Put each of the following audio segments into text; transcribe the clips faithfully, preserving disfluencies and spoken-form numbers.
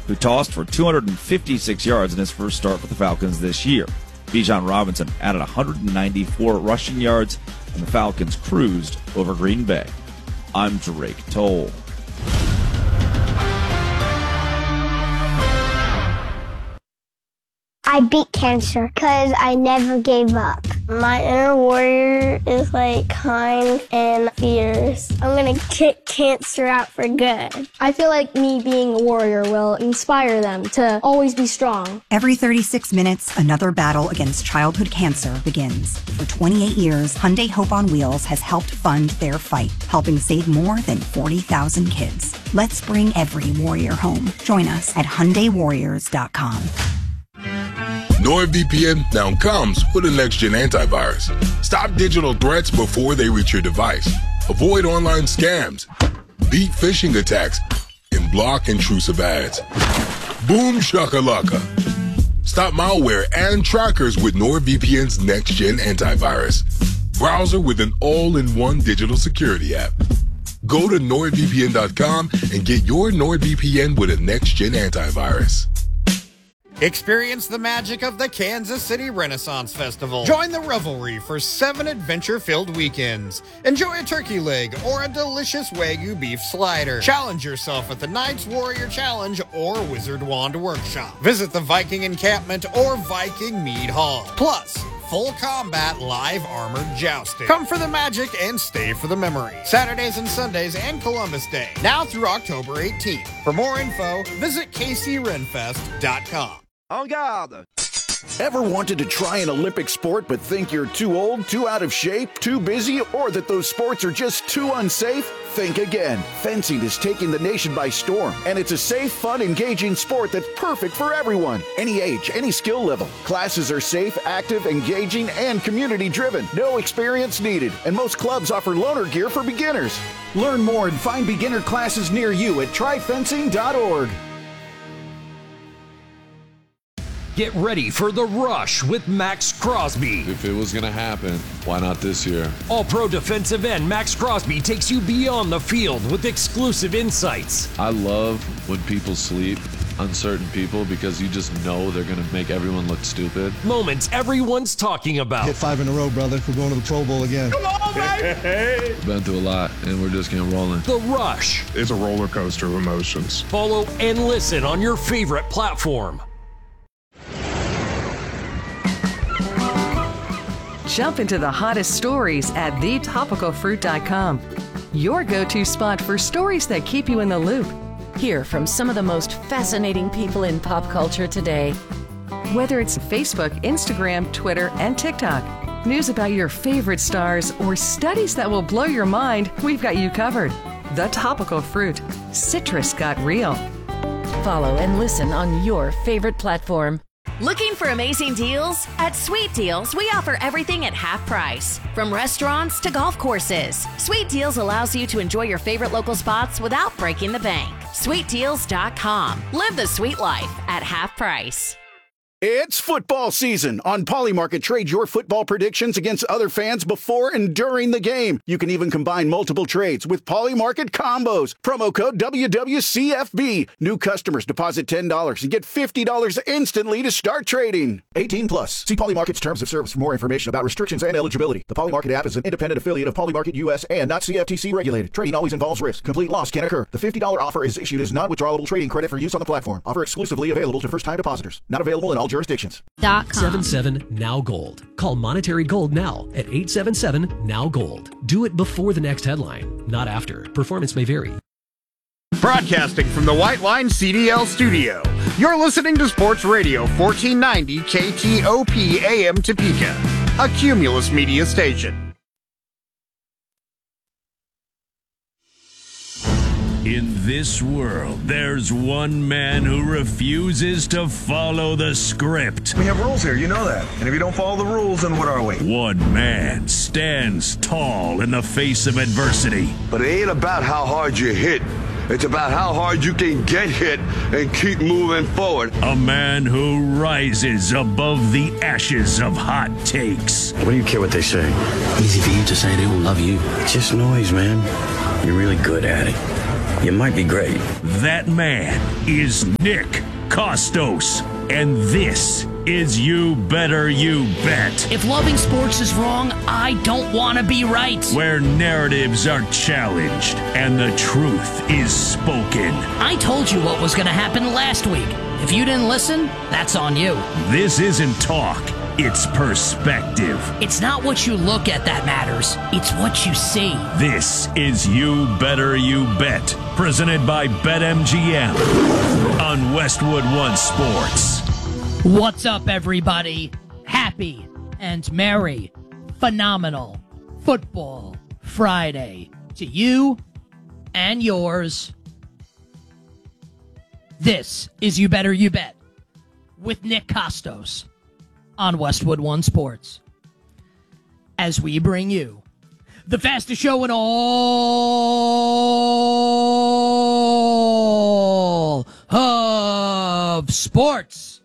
who tossed for two hundred fifty-six yards in his first start for the Falcons this year. Bijan Robinson added one hundred ninety-four rushing yards, and the Falcons cruised over Green Bay. I'm Drake Toll. I beat cancer because I never gave up. My inner warrior is like kind and fierce. I'm going to kick cancer out for good. I feel like me being a warrior will inspire them to always be strong. Every thirty-six minutes, another battle against childhood cancer begins. For twenty-eight years, Hyundai Hope on Wheels has helped fund their fight, helping save more than forty thousand kids. Let's bring every warrior home. Join us at Hyundai Warriors dot com. NordVPN now comes with a next-gen antivirus. Stop digital threats before they reach your device. Avoid online scams, beat phishing attacks, and block intrusive ads. Boom shakalaka. Stop malware and trackers with NordVPN's next-gen antivirus. Browser with an all-in-one digital security app. Go to Nord V P N dot com and get your NordVPN with a next-gen antivirus. Experience the magic of the Kansas City Renaissance Festival. Join the revelry for seven adventure-filled weekends. Enjoy a turkey leg or a delicious Wagyu beef slider. Challenge yourself at the Knights Warrior Challenge or Wizard Wand Workshop. Visit the Viking Encampment or Viking Mead Hall. Plus, full combat live armored jousting. Come for the magic and stay for the memory. Saturdays and Sundays and Columbus Day. Now through October eighteenth. For more info, visit K C Renfest dot com. En garde! Ever wanted to try an Olympic sport but think you're too old, too out of shape, too busy, or that those sports are just too unsafe? Think again. Fencing is taking the nation by storm, and it's a safe, fun, engaging sport that's perfect for everyone. Any age, any skill level. Classes are safe, active, engaging, and community-driven. No experience needed, and most clubs offer loaner gear for beginners. Learn more and find beginner classes near you at try fencing dot org. Get ready for The Rush with Max Crosby. If it was going to happen, why not this year? All-pro defensive end Max Crosby takes you beyond the field with exclusive insights. I love when people sleep on certain people because you just know they're going to make everyone look stupid. Moments everyone's talking about. Hit five in a row, brother. We're going to the Pro Bowl again. Come on, baby! Been through a lot, and we're just getting rolling. The Rush. It's a roller coaster of emotions. Follow and listen on your favorite platform. Jump into the hottest stories at the topical fruit dot com. Your go-to spot for stories that keep you in the loop. Hear from some of the most fascinating people in pop culture today. Whether it's Facebook, Instagram, Twitter, and TikTok, news about your favorite stars, or studies that will blow your mind, we've got you covered. The Topical Fruit. Citrus got real. Follow and listen on your favorite platform. Looking for amazing deals? At Sweet Deals, we offer everything at half price. From restaurants to golf courses, Sweet Deals allows you to enjoy your favorite local spots without breaking the bank. sweet deals dot com. Live the sweet life at half price. It's football season. On Polymarket, trade your football predictions against other fans before and during the game. You can even combine multiple trades with Polymarket combos. Promo code W W C F B. New customers deposit ten dollars and get fifty dollars instantly to start trading. eighteen plus. See Polymarket's terms of service for more information about restrictions and eligibility. The Polymarket app is an independent affiliate of Polymarket U S and not C F T C regulated. Trading always involves risk. Complete loss can occur. The fifty dollars offer is issued as non-withdrawable trading credit for use on the platform. Offer exclusively available to first-time depositors. Not available in all jurisdictions. seven seven now gold. Call Monetary Gold now at eight seven seven now gold. Do it before the next headline, not after. Performance may vary. Broadcasting from the White Line C D L studio, you're listening to Sports Radio fourteen ninety K T O P A M Topeka, a Cumulus media station. In this world, there's one man who refuses to follow the script. We have rules here, you know that. And if you don't follow the rules, then what are we? One man stands tall in the face of adversity. But it ain't about how hard you hit. It's about how hard you can get hit and keep moving forward. A man who rises above the ashes of hot takes. What do you care what they say? Easy for you to say they don't love you. It's just noise, man. You're really good at it. You might be great. That man is Nick Costos. And this is You Better You Bet. If loving sports is wrong, I don't want to be right. Where narratives are challenged and the truth is spoken. I told you what was going to happen last week. If you didn't listen, that's on you. This isn't talk. It's perspective. It's not what you look at that matters. It's what you see. This is You Better You Bet, presented by BetMGM on Westwood One Sports. What's up, everybody? Happy and merry, phenomenal Football Friday to you and yours. This is You Better You Bet with Nick Costos on Westwood One Sports, as we bring you the fastest show in all of sports.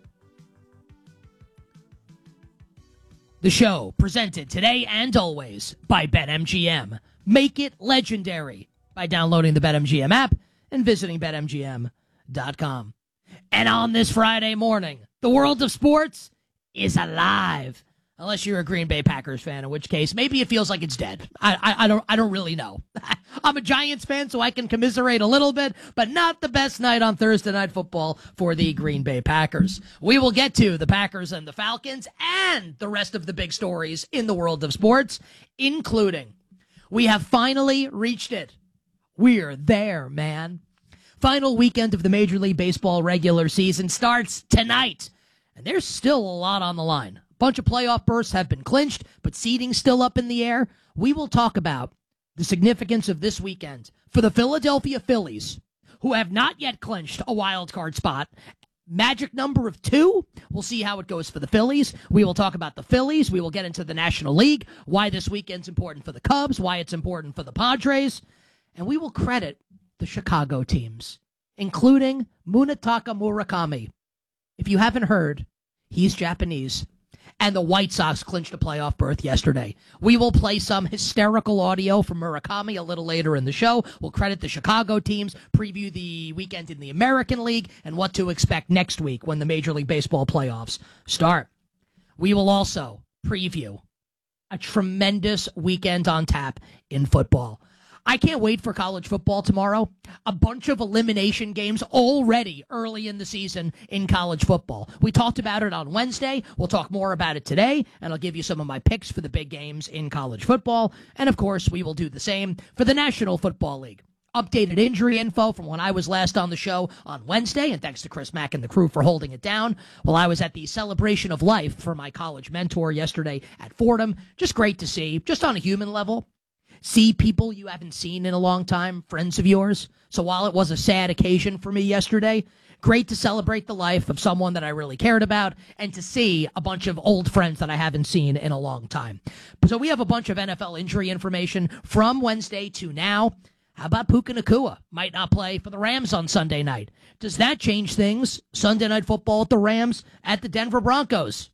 The show presented today and always by BetMGM. Make it legendary by downloading the BetMGM app and visiting Bet M G M dot com. And on this Friday morning, the world of sports is alive. Unless you're a Green Bay Packers fan, in which case maybe it feels like it's dead. I, I, I don't I don't really know. I'm a Giants fan, so I can commiserate a little bit, but not the best night on Thursday Night Football for the Green Bay Packers. We will get to the Packers and the Falcons and the rest of the big stories in the world of sports, including we have finally reached it. We're there, man. Final weekend of the Major League Baseball regular season starts tonight. And there's still a lot on the line. A bunch of playoff berths have been clinched, but seeding's still up in the air. We will talk about the significance of this weekend for the Philadelphia Phillies, who have not yet clinched a wild card spot. Magic number of two. We'll see how it goes for the Phillies. We will talk about the Phillies. We will get into the National League, why this weekend's important for the Cubs, why it's important for the Padres. And we will credit the Chicago teams, including Munetaka Murakami. If you haven't heard, he's Japanese, and the White Sox clinched a playoff berth yesterday. We will play some hysterical audio from Murakami a little later in the show. We'll credit the Chicago teams, preview the weekend in the American League, and what to expect next week when the Major League Baseball playoffs start. We will also preview a tremendous weekend on tap in football. I can't wait for college football tomorrow. A bunch of elimination games already early in the season in college football. We talked about it on Wednesday. We'll talk more about it today, and I'll give you some of my picks for the big games in college football. And, of course, we will do the same for the National Football League. Updated injury info from when I was last on the show on Wednesday, and thanks to Chris Mack and the crew for holding it down while I was at the celebration of life for my college mentor yesterday at Fordham. Just great to see, just on a human level. See people you haven't seen in a long time, friends of yours. So while it was a sad occasion for me yesterday, great to celebrate the life of someone that I really cared about and to see a bunch of old friends that I haven't seen in a long time. So we have a bunch of N F L injury information from Wednesday to now. How about Puka Nacua? Might not play for the Rams on Sunday night. Does that change things? Sunday Night Football at the Rams at the Denver Broncos.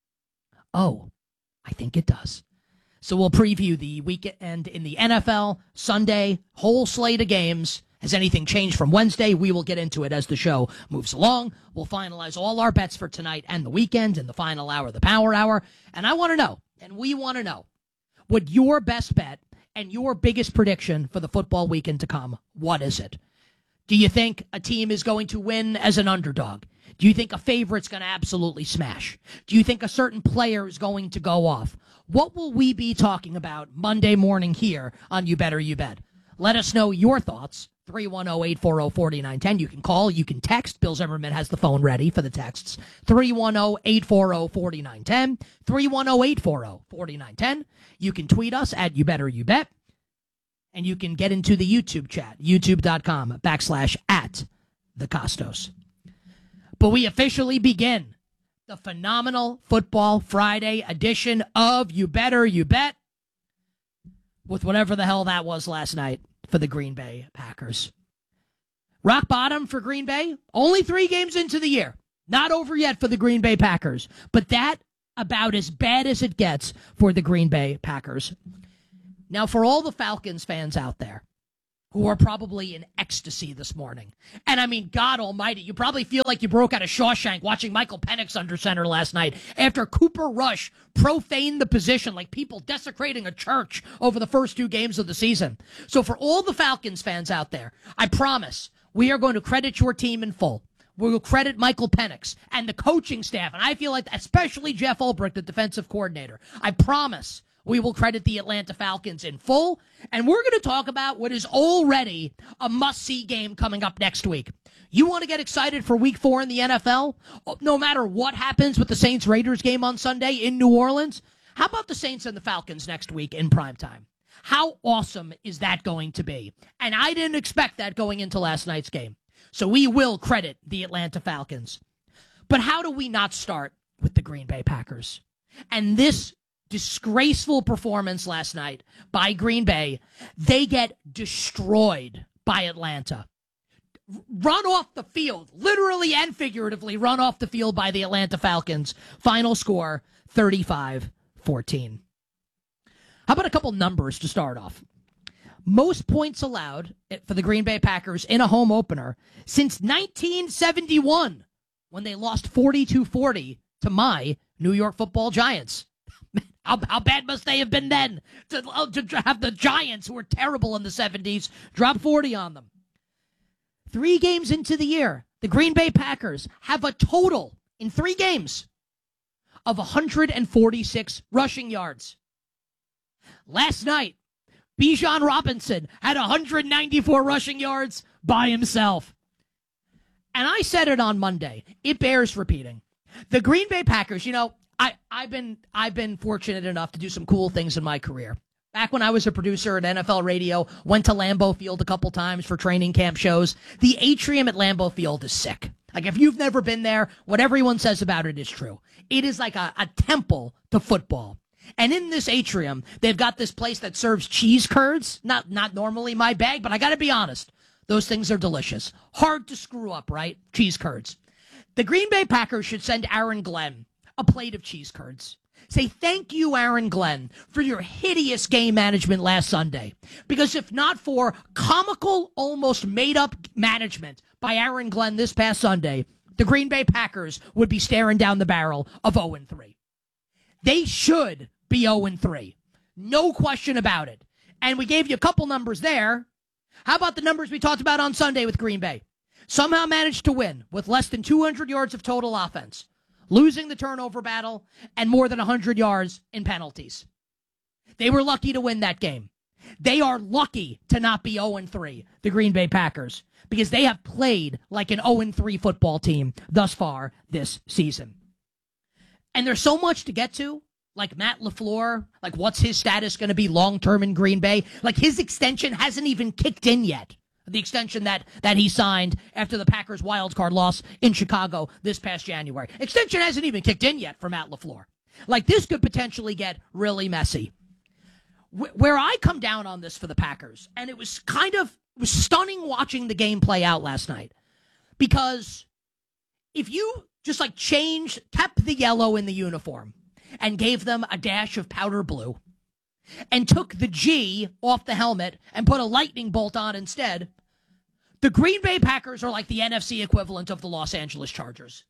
Oh, I think it does. So we'll preview the weekend in the N F L, Sunday, whole slate of games. Has anything changed from Wednesday? We will get into it as the show moves along. We'll finalize all our bets for tonight and the weekend in the final hour, the Power Hour. And I want to know, and we want to know, what your best bet and your biggest prediction for the football weekend to come, what is it? Do you think a team is going to win as an underdog? Do you think a favorite's going to absolutely smash? Do you think a certain player is going to go off? What will we be talking about Monday morning here on You Better You Bet? Let us know your thoughts. three one zero, eight four zero, four nine one zero. You can call, you can text. Bill Zimmerman has the phone ready for the texts. three one zero, eight four zero, four nine one zero. three one zero, eight four zero, four nine one zero. You can tweet us at You Better You Bet. And you can get into the YouTube chat, youtube.com backslash at the Costos. But we officially begin the phenomenal Football Friday edition of You Better You Bet with whatever the hell that was last night for the Green Bay Packers. Rock bottom for Green Bay. Only three games into the year. Not over yet for the Green Bay Packers. But that about as bad as it gets for the Green Bay Packers. Now, for all the Falcons fans out there, who are probably in ecstasy this morning. And I mean, God almighty, you probably feel like you broke out of Shawshank watching Michael Penix under center last night after Cooper Rush profaned the position like people desecrating a church over the first two games of the season. So for all the Falcons fans out there, I promise we are going to credit your team in full. We will credit Michael Penix and the coaching staff, and I feel like especially Jeff Ulbrich, the defensive coordinator. I promise we will credit the Atlanta Falcons in full, and we're going to talk about what is already a must-see game coming up next week. You want to get excited for week four in the N F L? No matter what happens with the Saints-Raiders game on Sunday in New Orleans, how about the Saints and the Falcons next week in primetime? How awesome is that going to be? And I didn't expect that going into last night's game. So we will credit the Atlanta Falcons. But how do we not start with the Green Bay Packers? And this disgraceful performance last night by Green Bay, they get destroyed by Atlanta. Run off the field, literally and figuratively run off the field by the Atlanta Falcons. Final score, thirty-five fourteen. How about a couple numbers to start off? Most points allowed for the Green Bay Packers in a home opener since nineteen seventy-one, when they lost forty-two forty to my New York Football Giants. How, how bad must they have been then to, uh, to have the Giants, who were terrible in the seventies, drop forty on them? Three games into the year, the Green Bay Packers have a total in three games of one hundred forty-six rushing yards. Last night, Bijan Robinson had one hundred ninety-four rushing yards by himself. And I said it on Monday. It bears repeating. The Green Bay Packers, you know, I, I've been I've been fortunate enough to do some cool things in my career. Back when I was a producer at N F L Radio, went to Lambeau Field a couple times for training camp shows. The atrium at Lambeau Field is sick. Like, if you've never been there, what everyone says about it is true. It is like a, a temple to football. And in this atrium, they've got this place that serves cheese curds. Not not normally my bag, but I got to be honest. Those things are delicious. Hard to screw up, right? Cheese curds. The Green Bay Packers should send Aaron Glenn a plate of cheese curds. Say thank you, Aaron Glenn, for your hideous game management last Sunday. Because if not for comical, almost made-up management by Aaron Glenn this past Sunday, the Green Bay Packers would be staring down the barrel of oh and three. They should be oh and three. No question about it. And we gave you a couple numbers there. How about the numbers we talked about on Sunday with Green Bay? Somehow managed to win with less than two hundred yards of total offense, losing the turnover battle, and more than one hundred yards in penalties. They were lucky to win that game. They are lucky to not be oh and three, the Green Bay Packers, because they have played like an oh and three football team thus far this season. And there's so much to get to, like Matt LaFleur, like what's his status going to be long-term in Green Bay? Like, his extension hasn't even kicked in yet. The extension that, that he signed after the Packers' wildcard loss in Chicago this past January. Extension hasn't even kicked in yet for Matt LaFleur. Like, this could potentially get really messy. Wh- where I come down on this for the Packers, and it was kind of it was stunning watching the game play out last night, because if you just like changed, kept the yellow in the uniform and gave them a dash of powder blue, and took the G off the helmet and put a lightning bolt on instead, the Green Bay Packers are like the N F C equivalent of the Los Angeles Chargers.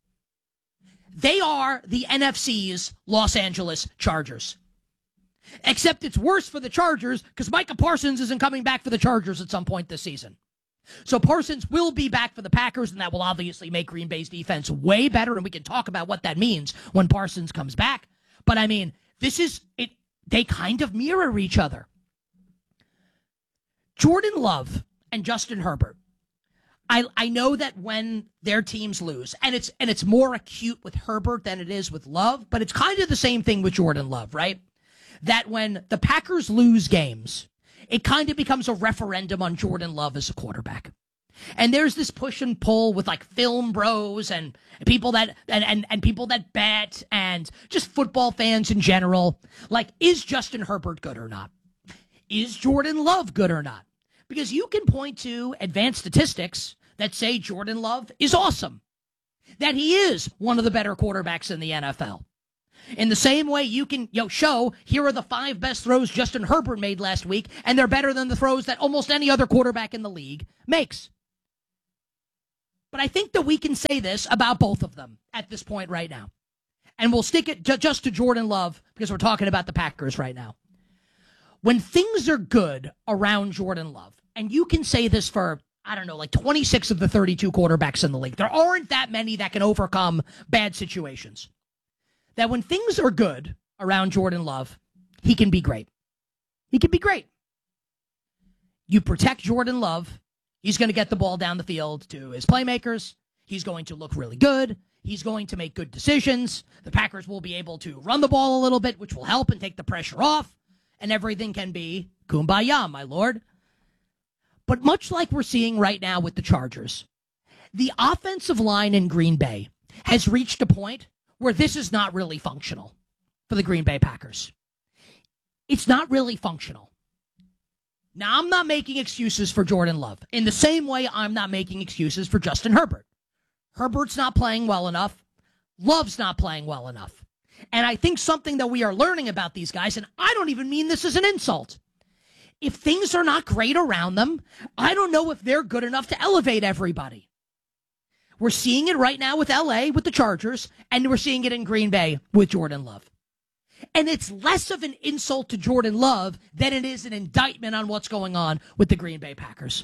They are the N F C's Los Angeles Chargers. Except it's worse for the Chargers because Micah Parsons isn't coming back for the Chargers at some point this season. So Parsons will be back for the Packers, and that will obviously make Green Bay's defense way better, and we can talk about what that means when Parsons comes back. But, I mean, this is it. They kind of mirror each other. Jordan Love and Justin Herbert. I I know that when their teams lose, and it's and it's more acute with Herbert than it is with Love, but it's kind of the same thing with Jordan Love, right? That when the Packers lose games, it kind of becomes a referendum on Jordan Love as a quarterback. And there's this push and pull with like film bros and people that and, and, and people that bet and just football fans in general. Like, is Justin Herbert good or not? Is Jordan Love good or not? Because you can point to advanced statistics that say Jordan Love is awesome, that he is one of the better quarterbacks in the N F L. In the same way you can, you know, show, here are the five best throws Justin Herbert made last week, and they're better than the throws that almost any other quarterback in the league makes. But I think that we can say this about both of them at this point right now. And we'll stick it ju- just to Jordan Love because we're talking about the Packers right now. When things are good around Jordan Love, and you can say this for, I don't know, like twenty-six of the thirty-two quarterbacks in the league, there aren't that many that can overcome bad situations. That when things are good around Jordan Love, he can be great. He can be great. You protect Jordan Love, he's going to get the ball down the field to his playmakers. He's going to look really good. He's going to make good decisions. The Packers will be able to run the ball a little bit, which will help and take the pressure off. And everything can be kumbaya, my lord. But much like we're seeing right now with the Chargers, the offensive line in Green Bay has reached a point where this is not really functional for the Green Bay Packers. It's not really functional. Now, I'm not making excuses for Jordan Love. In the same way, I'm not making excuses for Justin Herbert. Herbert's not playing well enough. Love's not playing well enough. And I think something that we are learning about these guys, and I don't even mean this as an insult, if things are not great around them, I don't know if they're good enough to elevate everybody. We're seeing it right now with L A, with the Chargers, and we're seeing it in Green Bay with Jordan Love. And it's less of an insult to Jordan Love than it is an indictment on what's going on with the Green Bay Packers.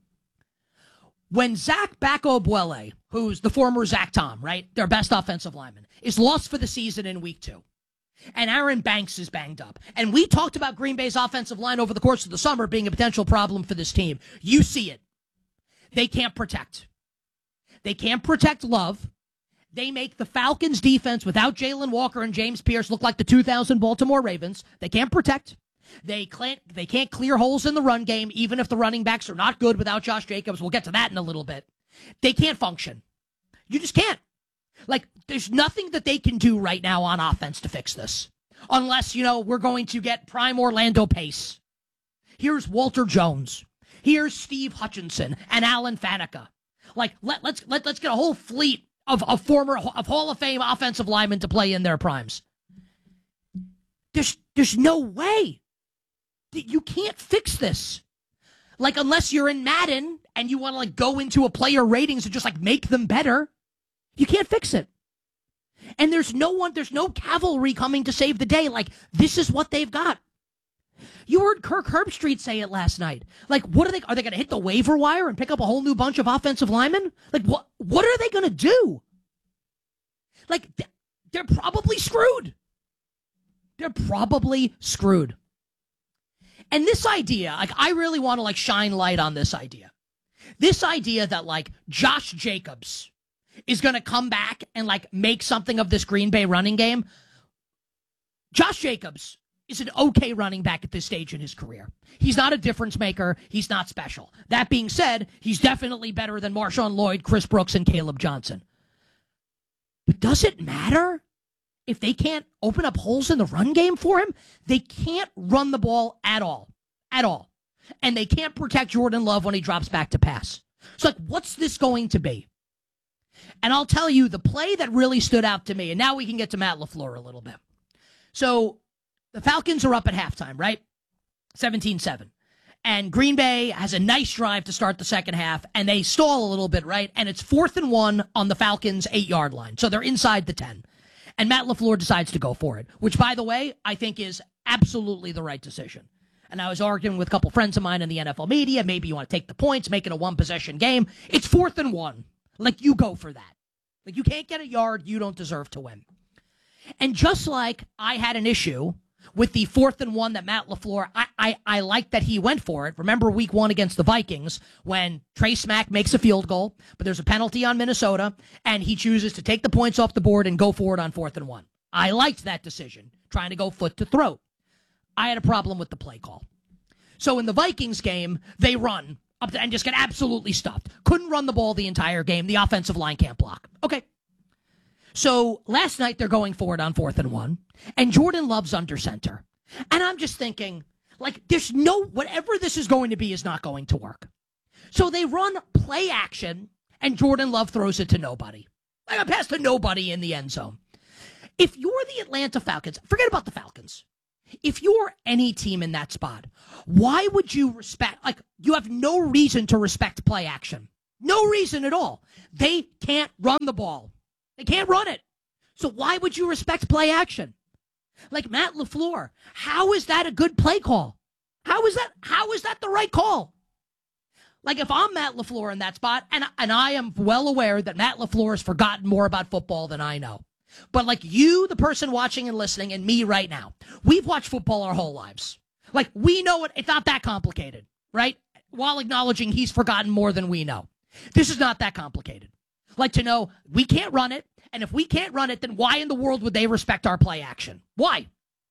When Zach Bacco-Buele, who's the former Zach Tom, right, their best offensive lineman, is lost for the season in week two, and Aaron Banks is banged up, and we talked about Green Bay's offensive line over the course of the summer being a potential problem for this team. You see it. They can't protect. They can't protect Love. They make the Falcons' defense without Jalen Walker and James Pierce look like the two thousand Baltimore Ravens. They can't protect. They can't, they can't clear holes in the run game, even if the running backs are not good without Josh Jacobs. We'll get to that in a little bit. They can't function. You just can't. Like, there's nothing that they can do right now on offense to fix this. Unless, you know, we're going to get prime Orlando Pace. Here's Walter Jones. Here's Steve Hutchinson and Alan Faneca. Like, let, let's let, let's get a whole fleet of, of former of Hall of Fame offensive linemen to play in their primes. There's there's no way. You can't fix this. Like, unless you're in Madden and you want to, like, go into a player ratings and just, like, make them better, you can't fix it. And there's no one, there's no cavalry coming to save the day. Like, this is what they've got. You heard Kirk Herbstreit say it last night. Like, what are they, are they going to hit the waiver wire and pick up a whole new bunch of offensive linemen? Like, what, what are they going to do? Like, they're probably screwed. They're probably screwed. And this idea, like, I really want to, like, shine light on this idea. This idea that, like, Josh Jacobs is going to come back and, like, make something of this Green Bay running game. Josh Jacobs is an okay running back at this stage in his career. He's not a difference maker. He's not special. That being said, he's definitely better than Marshawn Lloyd, Chris Brooks, and Caleb Johnson. But does it matter? If they can't open up holes in the run game for him, they can't run the ball at all. At all. And they can't protect Jordan Love when he drops back to pass. So, like, what's this going to be? And I'll tell you, the play that really stood out to me, and now we can get to Matt LaFleur a little bit. So, the Falcons are up at halftime, right? seventeen seven. And Green Bay has a nice drive to start the second half, and they stall a little bit, right? And it's fourth and one on the Falcons' eight-yard line. So, they're inside the ten. And Matt LaFleur decides to go for it, which, by the way, I think is absolutely the right decision. And I was arguing with a couple friends of mine in the N F L media. Maybe you want to take the points, make it a one-possession game. It's fourth and one. Like, you go for that. Like, you can't get a yard. You don't deserve to win. And just like I had an issue with the fourth and one that Matt LaFleur, I, I, I like that he went for it. Remember week one against the Vikings when Trey Smack makes a field goal, but there's a penalty on Minnesota, and he chooses to take the points off the board and go for it on fourth and one. I liked that decision, trying to go foot to throat. I had a problem with the play call. So in the Vikings game, they run up to, and just get absolutely stuffed. Couldn't run the ball the entire game. The offensive line can't block. Okay. So last night they're going for it on fourth and one, and Jordan Love's under center. And I'm just thinking, like, there's no, whatever this is going to be is not going to work. So they run play action, and Jordan Love throws it to nobody. Like a pass to nobody in the end zone. If you're the Atlanta Falcons, forget about the Falcons. If you're any team in that spot, why would you respect, like, you have no reason to respect play action. No reason at all. They can't run the ball. They can't run it. So why would you respect play action? Like Matt LaFleur, how is that a good play call? How is that, how is that the right call? Like, if I'm Matt LaFleur in that spot, and, and I am well aware that Matt LaFleur has forgotten more about football than I know. But like you, the person watching and listening, and me right now, we've watched football our whole lives. Like, we know it. It's not that complicated, right? While acknowledging he's forgotten more than we know. This is not that complicated. Like, to know we can't run it, and if we can't run it, then why in the world would they respect our play action? Why?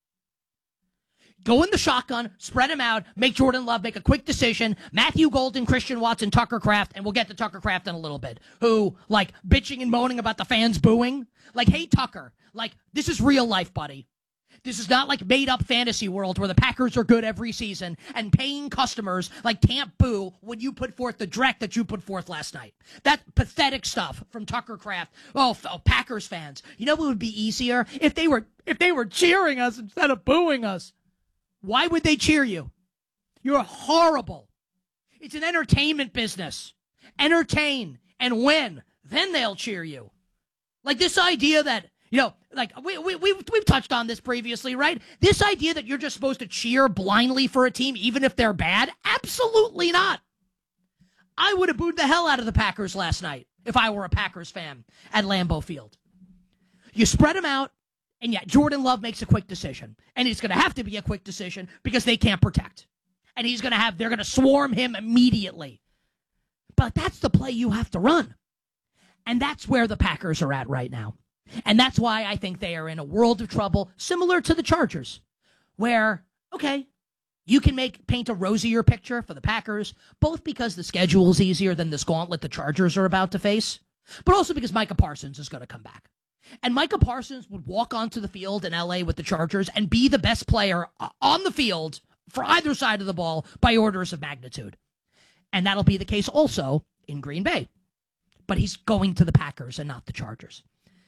Go in the shotgun, spread him out, make Jordan Love make a quick decision. Matthew Golden, Christian Watson, Tucker Kraft, and we'll get to Tucker Kraft in a little bit, who, like, bitching and moaning about the fans booing. Like, hey, Tucker, like, this is real life, buddy. This is not like made-up fantasy world where the Packers are good every season and paying customers, like, can't boo when you put forth the dreck that you put forth last night. That pathetic stuff from Tucker Kraft. Oh, oh, Packers fans. You know what would be easier? If they were, if they were cheering us instead of booing us. Why would they cheer you? You're horrible. It's an entertainment business. Entertain and win. Then they'll cheer you. Like this idea that, you know, like we, we, we've, we've touched on this previously, right? This idea that you're just supposed to cheer blindly for a team even if they're bad? Absolutely not. I would have booed the hell out of the Packers last night if I were a Packers fan at Lambeau Field. You spread them out. And yet Jordan Love makes a quick decision. And it's going to have to be a quick decision because they can't protect. And he's going to have, they're going to swarm him immediately. But that's the play you have to run. And that's where the Packers are at right now. And that's why I think they are in a world of trouble, similar to the Chargers, where, okay, you can make paint a rosier picture for the Packers, both because the schedule is easier than this gauntlet the Chargers are about to face, but also because Micah Parsons is going to come back. And Micah Parsons would walk onto the field in L A with the Chargers and be the best player on the field for either side of the ball by orders of magnitude. And that'll be the case also in Green Bay. But he's going to the Packers and not the Chargers.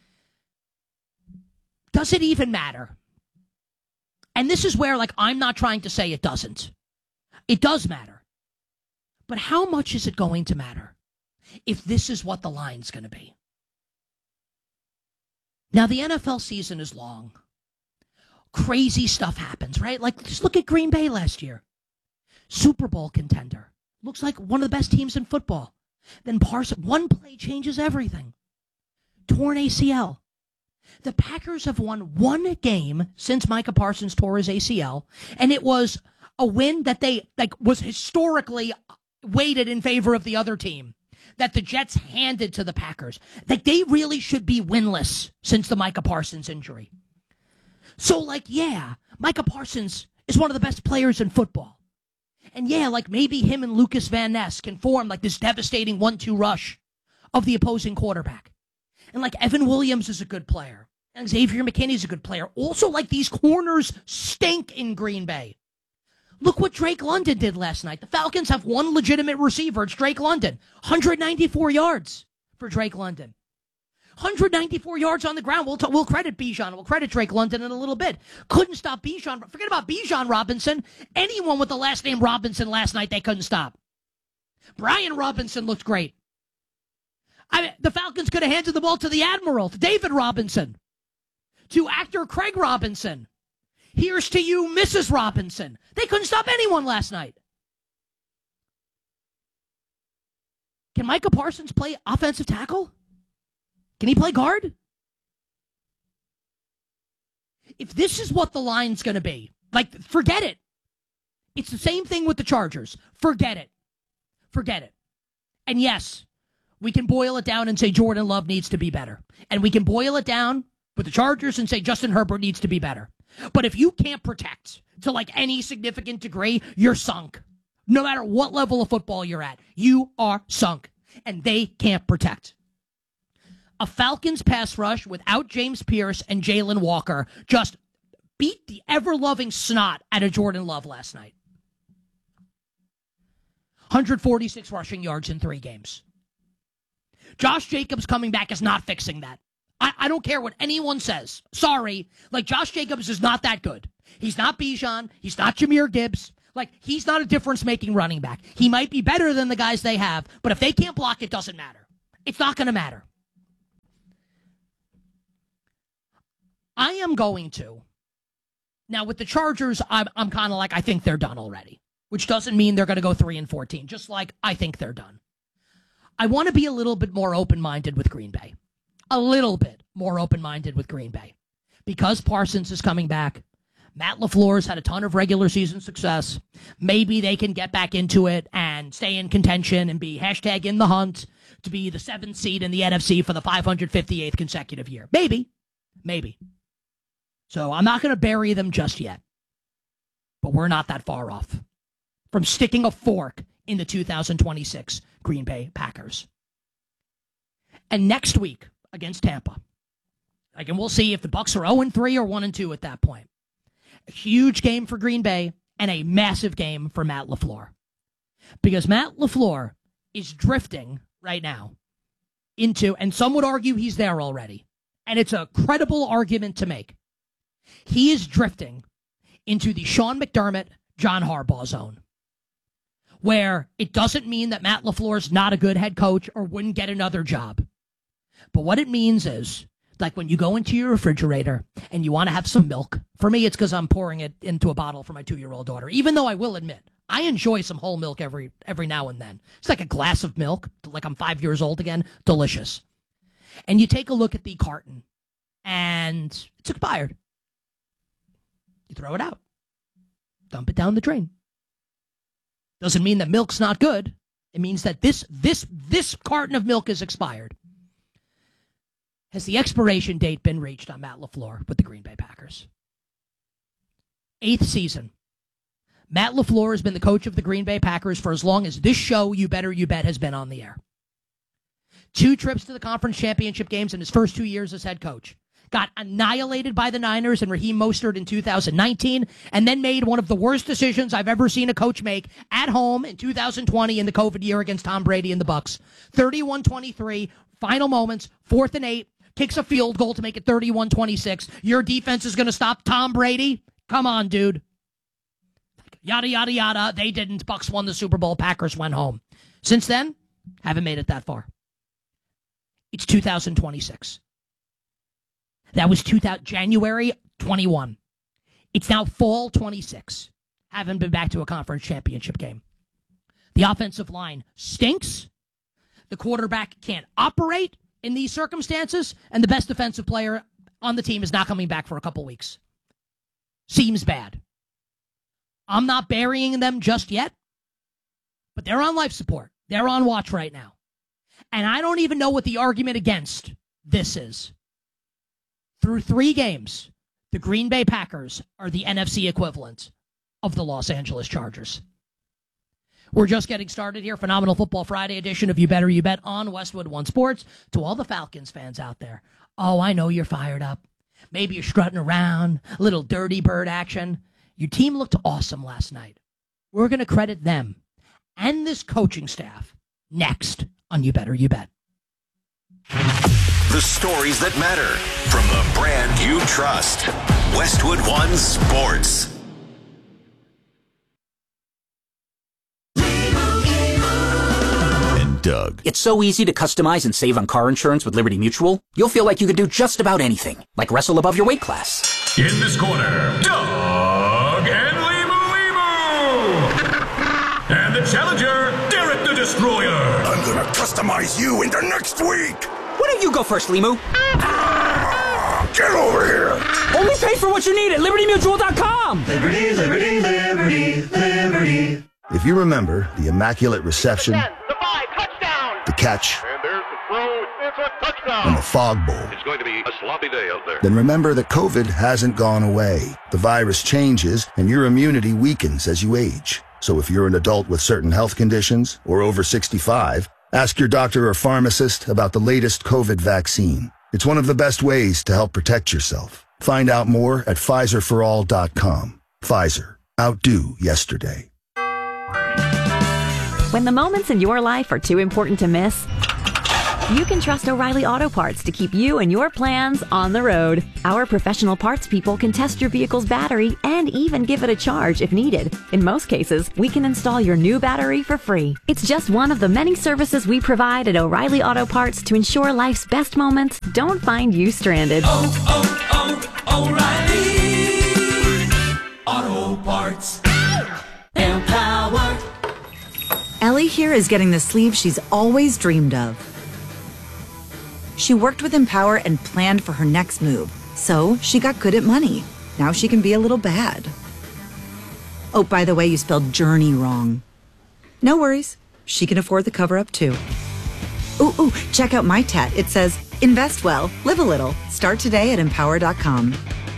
Does it even matter? And this is where, like, I'm not trying to say it doesn't. It does matter. But how much is it going to matter if this is what the line's going to be? Now, the N F L season is long. Crazy stuff happens, right? Like, just look at Green Bay last year. Super Bowl contender. Looks like one of the best teams in football. Then Parsons, one play changes everything. Torn A C L. The Packers have won one game since Micah Parsons tore his A C L, and it was a win that they, like, was historically weighted in favor of the other team. That the Jets handed to the Packers. Like, they really should be winless since the Micah Parsons injury. So, like, yeah, Micah Parsons is one of the best players in football. And yeah, like, maybe him and Lucas Van Ness can form, like, this devastating one two rush of the opposing quarterback. And, like, Evan Williams is a good player. And Xavier McKinney is a good player. Also, like, these corners stink in Green Bay. Look what Drake London did last night. The Falcons have one legitimate receiver. It's Drake London. one hundred ninety-four yards for Drake London. one hundred ninety-four yards on the ground. We'll, t- we'll credit Bijan. We'll credit Drake London in a little bit. Couldn't stop Bijan. Forget about Bijan Robinson. Anyone with the last name Robinson last night, they couldn't stop. Brian Robinson looked great. I mean, the Falcons could have handed the ball to the Admiral, to David Robinson, to actor Craig Robinson. Here's to you, Missus Robinson. They couldn't stop anyone last night. Can Micah Parsons play offensive tackle? Can he play guard? If this is what the line's going to be, like, forget it. It's the same thing with the Chargers. Forget it. Forget it. And yes, we can boil it down and say Jordan Love needs to be better. And we can boil it down with the Chargers and say Justin Herbert needs to be better. But if you can't protect to, like, any significant degree, you're sunk. No matter what level of football you're at, you are sunk. And they can't protect. A Falcons pass rush without James Pierce and Jalen Walker just beat the ever-loving snot out of Jordan Love last night. one hundred forty-six rushing yards in three games. Josh Jacobs coming back is not fixing that. I, I don't care what anyone says. Sorry. Like, Josh Jacobs is not that good. He's not Bijan. He's not Jahmyr Gibbs. Like, he's not a difference-making running back. He might be better than the guys they have, but if they can't block, it doesn't matter. It's not going to matter. I am going to. Now, with the Chargers, I'm, I'm kind of like, I think they're done already, which doesn't mean they're going to go three and fourteen, just like I think they're done. I want to be a little bit more open-minded with Green Bay. A little bit more open-minded with Green Bay. Because Parsons is coming back, Matt LaFleur's had a ton of regular season success. Maybe they can get back into it and stay in contention and be hashtag in the hunt to be the seventh seed in the N F C for the five hundred fifty-eighth consecutive year. Maybe. Maybe. So I'm not going to bury them just yet. But we're not that far off from sticking a fork in the two thousand twenty-six Green Bay Packers. And next week against Tampa, like, and we'll see if the Bucs are oh and three or one and two at that point. A huge game for Green Bay and a massive game for Matt LaFleur. Because Matt LaFleur is drifting right now into, and some would argue he's there already, and it's a credible argument to make. He is drifting into the Sean McDermott, John Harbaugh zone, where it doesn't mean that Matt LaFleur's not a good head coach or wouldn't get another job. But what it means is, like when you go into your refrigerator and you want to have some milk. For me, it's because I'm pouring it into a bottle for my two-year-old daughter, even though I will admit, I enjoy some whole milk every every now and then. It's like a glass of milk, like I'm five years old again. Delicious. And you take a look at the carton, and it's expired. You throw it out. Dump it down the drain. Doesn't mean that milk's not good. It means that this this this carton of milk is expired. Has the expiration date been reached on Matt LaFleur with the Green Bay Packers? Eighth season. Matt LaFleur has been the coach of the Green Bay Packers for as long as this show, You Better You Bet, has been on the air. Two trips to the conference championship games in his first two years as head coach. Got annihilated by the Niners and Raheem Mostert in two thousand nineteen, and then made one of the worst decisions I've ever seen a coach make at home in two thousand twenty in the COVID year against Tom Brady and the Bucs. thirty-one twenty-three, final moments, fourth and eight, kicks a field goal to make it thirty-one twenty-six. Your defense is going to stop Tom Brady? Come on, dude. Yada, yada, yada. They didn't. Bucs won the Super Bowl. Packers went home. Since then, haven't made it that far. It's two thousand twenty-six. That was two thousand, January twenty-one. It's now fall twenty-six. Haven't been back to a conference championship game. The offensive line stinks. The quarterback can't operate in these circumstances. And the best defensive player on the team is not coming back for a couple weeks. Seems bad. I'm not burying them just yet. But they're on life support. They're on watch right now. And I don't even know what the argument against this is. Through three games, the Green Bay Packers are the N F C equivalent of the Los Angeles Chargers. We're just getting started here. Phenomenal Football Friday edition of You Better You Bet on Westwood One Sports. To all the Falcons fans out there, oh, I know you're fired up. Maybe you're strutting around, a little dirty bird action. Your team looked awesome last night. We're going to credit them and this coaching staff next on You Better You Bet. The stories that matter from the brand you trust. Westwood One Sports. And Doug. It's so easy to customize and save on car insurance with Liberty Mutual. You'll feel like you could do just about anything, like wrestle above your weight class. In this corner, Doug and Limu Limu. And the challenger, Derek the Destroyer. I'm gonna customize you into next week. Why don't you go first, Limu? Ah, get over here! Only pay for what you need at Liberty Mutual dot com! Liberty, Liberty, Liberty, Liberty. If you remember the Immaculate Reception, the, ten, the, five, touchdown. the catch, and there's the throw, it's a touchdown. and the Fog Bowl, it's going to be a sloppy day out there. Then remember that COVID hasn't gone away. The virus changes, and your immunity weakens as you age. So if you're an adult with certain health conditions or over sixty-five, ask your doctor or pharmacist about the latest COVID vaccine. It's one of the best ways to help protect yourself. Find out more at Pfizer for all dot com. Pfizer. Outdo yesterday. When the moments in your life are too important to miss, You can trust O'Reilly Auto Parts to keep you and your plans on the road. Our professional parts people can test your vehicle's battery and even give it a charge if needed. In most cases, we can install your new battery for free. It's just one of the many services we provide at O'Reilly Auto Parts to ensure life's best moments don't find you stranded. Oh, oh, oh, O'Reilly Auto Parts. Empower. Ellie here is getting the sleeve she's always dreamed of. She worked with Empower and planned for her next move, so she got good at money. Now she can be a little bad. Oh, by the way, you spelled journey wrong. No worries. She can afford the cover-up, too. Ooh, ooh, check out my tat. It says, invest well, live a little. Start today at empower dot com.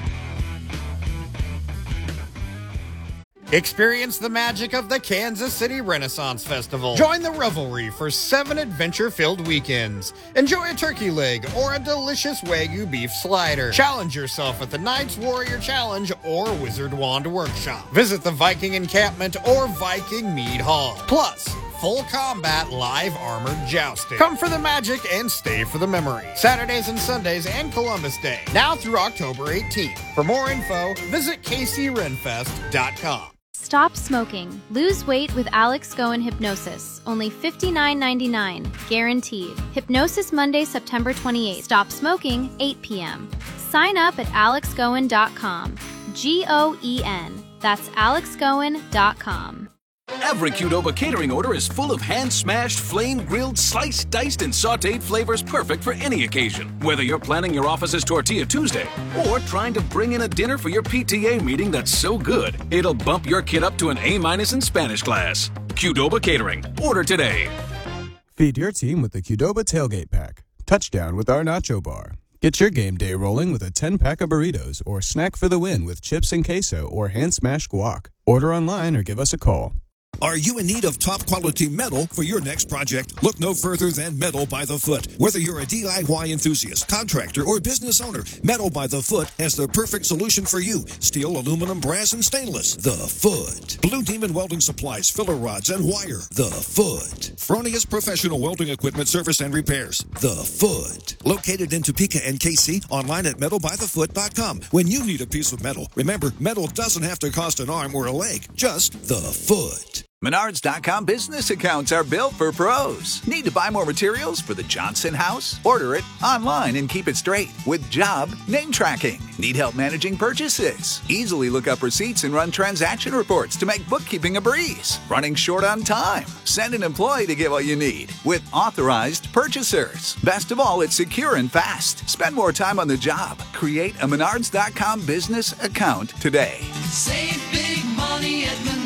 Experience the magic of the Kansas City Renaissance Festival. Join the revelry for seven adventure-filled weekends. Enjoy a turkey leg or a delicious Wagyu beef slider. Challenge yourself at the Knights Warrior Challenge or Wizard Wand Workshop. Visit the Viking Encampment or Viking Mead Hall. Plus, full combat live armored jousting. Come for the magic and stay for the memory. Saturdays and Sundays and Columbus Day. Now through October eighteenth. For more info, visit K C Renfest dot com. Stop smoking. Lose weight with Alex Goen Hypnosis. Only fifty-nine ninety-nine. Guaranteed. Hypnosis Monday, September twenty-eighth. Stop smoking, eight p.m. Sign up at alex goen dot com. G O E N. That's alex goen dot com. Every Qdoba catering order is full of hand-smashed, flame-grilled, sliced, diced, and sautéed flavors perfect for any occasion. Whether you're planning your office's Tortilla Tuesday or trying to bring in a dinner for your P T A meeting that's so good, it'll bump your kid up to an A-minus in Spanish class. Qdoba Catering. Order today. Feed your team with the Qdoba Tailgate Pack. Touchdown with our Nacho Bar. Get your game day rolling with a ten-pack of burritos or snack for the win with chips and queso or hand-smashed guac. Order online or give us a call. Are you in need of top-quality metal for your next project? Look no further than Metal by the Foot. Whether you're a D I Y enthusiast, contractor, or business owner, Metal by the Foot has the perfect solution for you. Steel, aluminum, brass, and stainless. The Foot. Blue Demon Welding Supplies, filler rods, and wire. The Foot. Fronius Professional Welding Equipment Service and Repairs. The Foot. Located in Topeka and K C, online at metal by the foot dot com. When you need a piece of metal, remember, metal doesn't have to cost an arm or a leg, just the Foot. Menards dot com business accounts are built for pros. Need to buy more materials for the Johnson house? Order it online and keep it straight with job name tracking. Need help managing purchases? Easily look up receipts and run transaction reports to make bookkeeping a breeze. Running short on time? Send an employee to get what you need with authorized purchasers. Best of all, it's secure and fast. Spend more time on the job. Create a Menards dot com business account today. Save big money at Menards.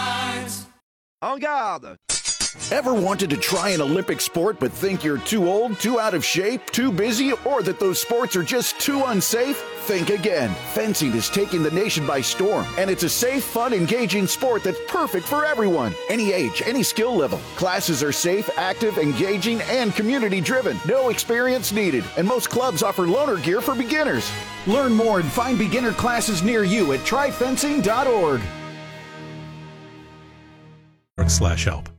En garde! Ever wanted to try an Olympic sport but think you're too old, too out of shape, too busy, or that those sports are just too unsafe? Think again. Fencing is taking the nation by storm, and it's a safe, fun, engaging sport that's perfect for everyone. Any age, any skill level. Classes are safe, active, engaging, and community-driven. No experience needed, and most clubs offer loaner gear for beginners. Learn more and find beginner classes near you at try fencing dot org. Slash help.